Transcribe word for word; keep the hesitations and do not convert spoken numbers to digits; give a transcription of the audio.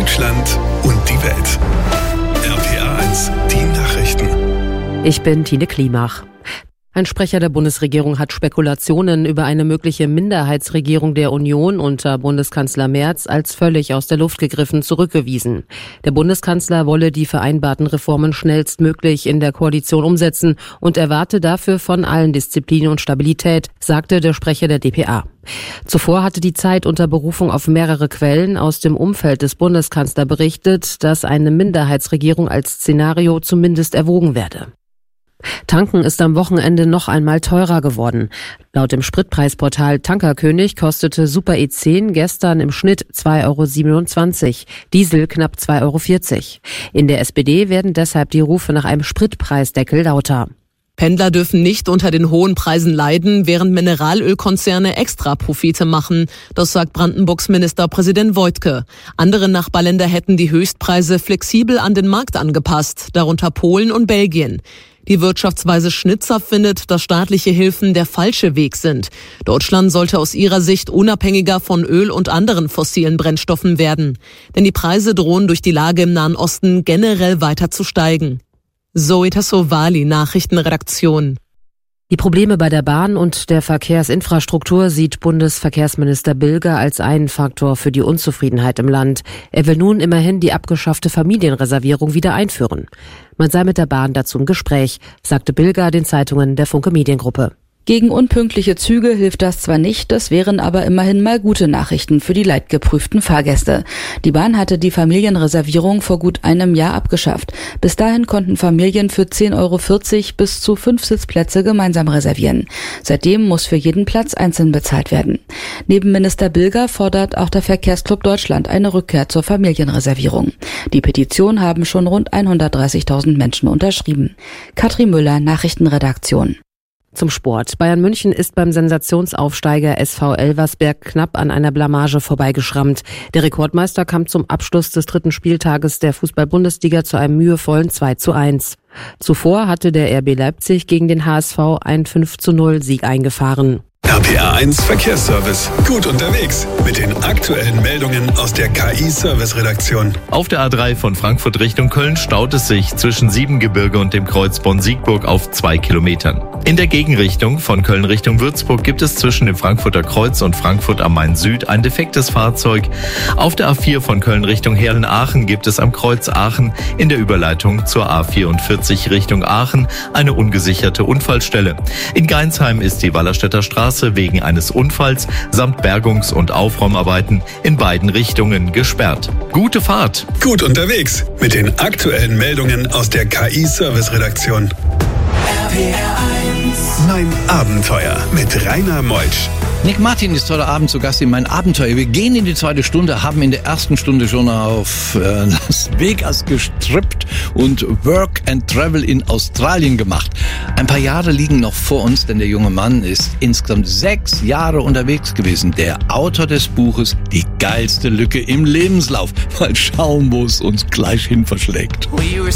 Deutschland und die Welt. R P R eins, die Nachrichten. Ich bin Tine Klimach. Ein Sprecher der Bundesregierung hat Spekulationen über eine mögliche Minderheitsregierung der Union unter Bundeskanzler Merz als völlig aus der Luft gegriffen zurückgewiesen. Der Bundeskanzler wolle die vereinbarten Reformen schnellstmöglich in der Koalition umsetzen und erwarte dafür von allen Disziplin und Stabilität, sagte der Sprecher der d p a. Zuvor hatte die Zeit unter Berufung auf mehrere Quellen aus dem Umfeld des Bundeskanzlers berichtet, dass eine Minderheitsregierung als Szenario zumindest erwogen werde. Tanken ist am Wochenende noch einmal teurer geworden. Laut dem Spritpreisportal Tankerkönig kostete Super E zehn gestern im Schnitt zwei Euro siebenundzwanzig, Diesel knapp zwei Euro vierzig. In der S P D werden deshalb die Rufe nach einem Spritpreisdeckel lauter. Pendler dürfen nicht unter den hohen Preisen leiden, während Mineralölkonzerne extra Profite machen. Das sagt Brandenburgs Ministerpräsident Woidke. Andere Nachbarländer hätten die Höchstpreise flexibel an den Markt angepasst, darunter Polen und Belgien. Die Wirtschaftsweise Schnitzer findet, dass staatliche Hilfen der falsche Weg sind. Deutschland sollte aus ihrer Sicht unabhängiger von Öl und anderen fossilen Brennstoffen werden. Denn die Preise drohen durch die Lage im Nahen Osten generell weiter zu steigen. Zoe Tassovali, Nachrichtenredaktion. Die Probleme bei der Bahn und der Verkehrsinfrastruktur sieht Bundesverkehrsminister Bilger als einen Faktor für die Unzufriedenheit im Land. Er will nun immerhin die abgeschaffte Familienreservierung wieder einführen. Man sei mit der Bahn dazu im Gespräch, sagte Bilger den Zeitungen der Funke Mediengruppe. Gegen unpünktliche Züge hilft das zwar nicht, das wären aber immerhin mal gute Nachrichten für die leidgeprüften Fahrgäste. Die Bahn hatte die Familienreservierung vor gut einem Jahr abgeschafft. Bis dahin konnten Familien für zehn Euro vierzig bis zu fünf Sitzplätze gemeinsam reservieren. Seitdem muss für jeden Platz einzeln bezahlt werden. Neben Minister Bilger fordert auch der Verkehrsclub Deutschland eine Rückkehr zur Familienreservierung. Die Petition haben schon rund hundertdreißigtausend Menschen unterschrieben. Katrin Müller, Nachrichtenredaktion. Zum Sport. Bayern München ist beim Sensationsaufsteiger S V Elversberg knapp an einer Blamage vorbeigeschrammt. Der Rekordmeister kam zum Abschluss des dritten Spieltages der Fußball-Bundesliga zu einem mühevollen zwei zu eins. Zuvor hatte der R B Leipzig gegen den H S V einen fünf zu null Sieg eingefahren. R P R eins Verkehrsservice. Gut unterwegs mit den aktuellen Meldungen aus der K I-Service-Redaktion. Auf der A drei von Frankfurt Richtung Köln staut es sich zwischen Siebengebirge und dem Kreuz Bonn-Siegburg auf zwei Kilometern. In der Gegenrichtung von Köln Richtung Würzburg gibt es zwischen dem Frankfurter Kreuz und Frankfurt am Main Süd ein defektes Fahrzeug. Auf der A vier von Köln Richtung Heerlen-Aachen gibt es am Kreuz Aachen in der Überleitung zur A vierundvierzig Richtung Aachen eine ungesicherte Unfallstelle. In Geinsheim ist die Wallerstädter Straße wegen eines Unfalls samt Bergungs- und Aufräumarbeiten in beiden Richtungen gesperrt. Gute Fahrt! Gut unterwegs mit den aktuellen Meldungen aus der K I-Service-Redaktion. R P R eins. Mein Abenteuer mit Rainer Meutsch. Nick Martin ist heute Abend zu Gast in Mein Abenteuer. Wir gehen in die zweite Stunde, haben in der ersten Stunde schon auf äh, Las Vegas gestrippt und Work and Travel in Australien gemacht. Ein paar Jahre liegen noch vor uns, denn der junge Mann ist insgesamt sechs Jahre unterwegs gewesen. Der Autor des Buches Die geilste Lücke im Lebenslauf. Mal schauen, wo es uns gleich hin verschlägt.